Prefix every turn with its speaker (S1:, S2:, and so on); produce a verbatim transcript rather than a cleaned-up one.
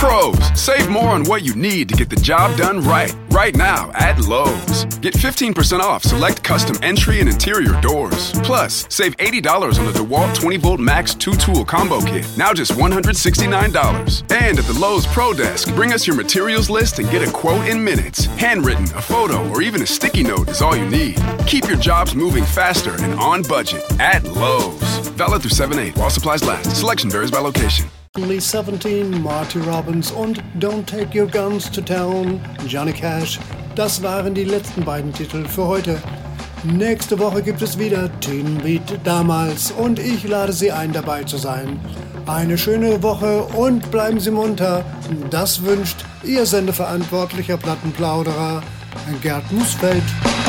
S1: Pros, save more on what you need to get the job done right. Right now at Lowe's. Get fifteen percent off select custom entry and interior doors. Plus, save eighty dollars on the DeWalt twenty volt Max two tool combo kit. Now just one hundred sixty-nine dollars. And at the Lowe's Pro Desk, bring us your materials list and get a quote in minutes. Handwritten, a photo, or even a sticky note is all you need. Keep your jobs moving faster and on budget at Lowe's. Valid through seven eight while supplies last. Selection varies by location.
S2: Only seventeen, Marty Robbins und Don't Take Your Guns to Town, Johnny Cash. Das waren die letzten beiden Titel für heute. Nächste Woche gibt es wieder Teen Beat damals und ich lade Sie ein, dabei zu sein. Eine schöne Woche und bleiben Sie munter. Das wünscht Ihr Sendeverantwortlicher Plattenplauderer Gerd Musfeld.